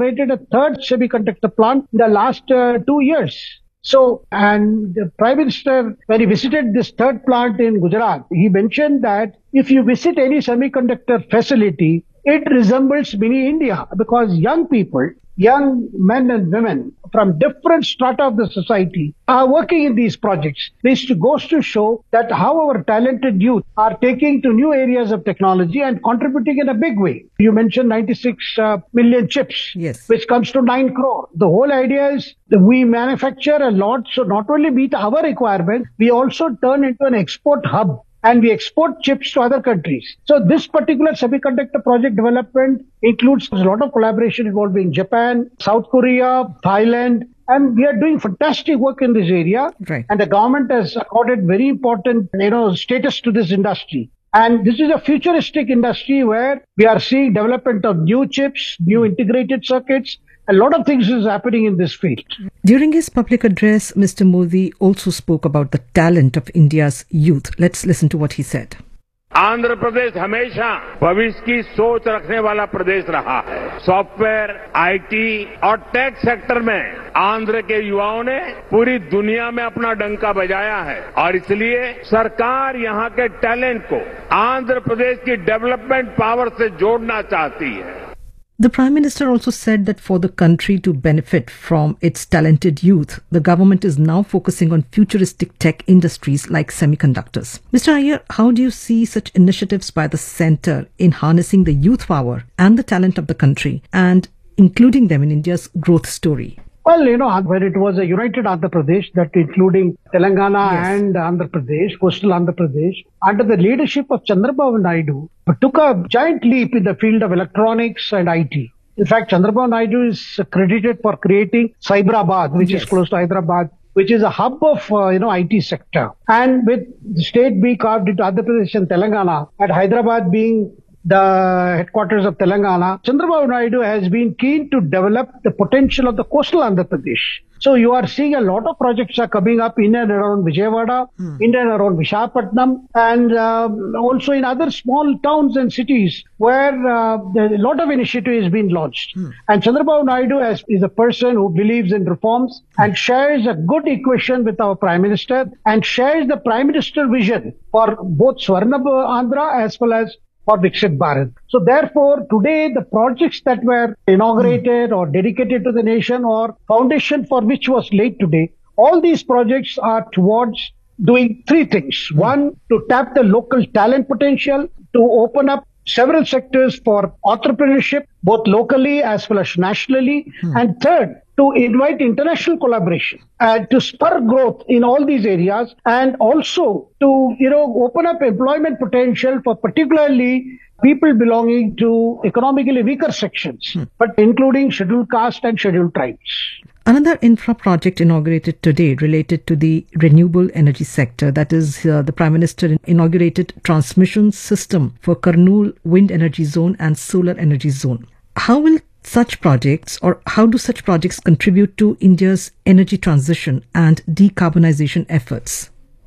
inaugurated a third semiconductor plant in the last 2 years. So, and the Prime Minister, when he visited this third plant in Gujarat, he mentioned that if you visit any semiconductor facility, it resembles mini India because young people, young men and women from different strata of the society are working in these projects. This goes to show that how our talented youth are taking to new areas of technology and contributing in a big way. You mentioned 96 million chips, Yes. which comes to 9 crore. The whole idea is that we manufacture a lot, so not only meet our requirements, we also turn into an export hub. And we export chips to other countries. So this particular semiconductor project development includes a lot of collaboration involving Japan, South Korea, Thailand, and we are doing fantastic work in this area. Right. And the government has accorded very important, status to this industry. And this is a futuristic industry where we are seeing development of new chips, new integrated circuits. A lot of things is happening in this field. During his public address, Mr. Modi also spoke about the talent of India's youth. Let's listen to what he said. Andhra Pradesh हमेशा भविष्य की सोच रखने वाला प्रदेश रहा है। Software, IT और tech sector में आंध्र के युवाओं ने पूरी दुनिया में अपना डंका बजाया है और इसलिए सरकार यहां के टैलेंट को आंध्र प्रदेश की डेवलपमेंट पावर से जोड़ना चाहती है। The Prime Minister also said that for the country to benefit from its talented youth, the government is now focusing on futuristic tech industries like semiconductors. Mr. Iyer, how do you see such initiatives by the centre in harnessing the youth power and the talent of the country and including them in India's growth story? Well, when it was a united Andhra Pradesh, that including Telangana and Andhra Pradesh, coastal Andhra Pradesh, under the leadership of Chandrababu Naidu, took a giant leap in the field of electronics and IT. In fact, Chandrababu Naidu is credited for creating Cyberabad, which is close to Hyderabad, which is a hub of, IT sector. And with the state being carved into Andhra Pradesh and Telangana, and Hyderabad being the headquarters of Telangana, Chandrababu Naidu has been keen to develop the potential of the coastal Andhra Pradesh. So you are seeing a lot of projects are coming up in and around Vijayawada, in and around Visakhapatnam, and also in other small towns and cities where a lot of initiative is being launched. And Chandrababu Naidu is a person who believes in reforms and shares a good equation with our Prime Minister and shares the Prime Minister vision for both Swarnabha Andhra as well as for Viksit Bharat. So therefore, today the projects that were inaugurated or dedicated to the nation or foundation for which was laid today, all these projects are towards doing three things. One, to tap the local talent potential, to open up several sectors for entrepreneurship, both locally as well as nationally. And third, to invite international collaboration and to spur growth in all these areas and also to, open up employment potential for particularly people belonging to economically weaker sections, but including scheduled caste and scheduled tribes. Another infra project inaugurated today related to the renewable energy sector, that is the Prime Minister inaugurated transmission system for Kurnool wind energy zone and solar energy zone. How will such projects or how do such projects contribute to India's energy transition and decarbonization efforts?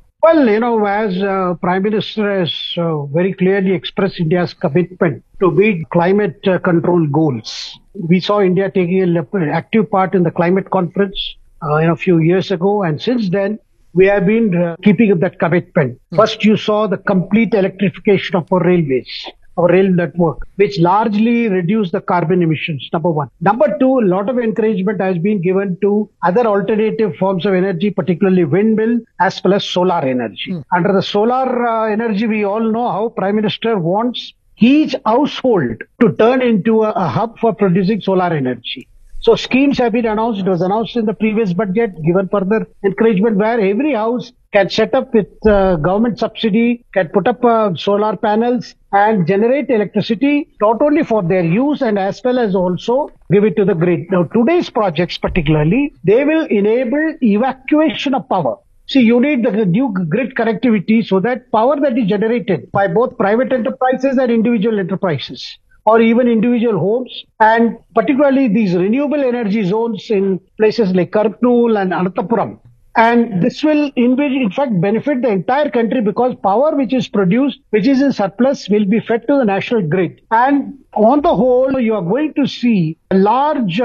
Well, as Prime Minister has very clearly expressed India's commitment to meet climate control goals. We saw India taking an active part in the climate conference a few years ago, and since then we have been keeping up that commitment. First, you saw the complete electrification of our railways, our rail network, which largely reduced the carbon emissions, number one. Number two, a lot of encouragement has been given to other alternative forms of energy, particularly windmill as well as solar energy. Under the solar energy, we all know how Prime Minister wants each household to turn into a hub for producing solar energy. So schemes have been announced. It was announced in the previous budget, given further encouragement where every house can set up with government subsidy, can put up solar panels and generate electricity not only for their use and as well as also give it to the grid. Now, today's projects particularly, they will enable evacuation of power. See, you need the new grid connectivity so that power that is generated by both private enterprises and individual enterprises or even individual homes, and particularly these renewable energy zones in places like Kurnool and Anantapuram. And this will in fact benefit the entire country because power which is produced, which is in surplus, will be fed to the national grid. And on the whole, you are going to see a large